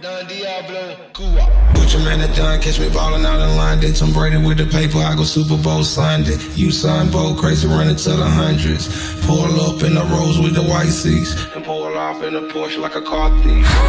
Don Diablo, Cuba. Put your man at done, catch me ballin' out in London. Tom Brady with the paper, I go Super Bowl Sunday. You son Bo, crazy running to the hundreds. Pull up in the Rolls with the white seats, and pull off in a Porsche like a car thief.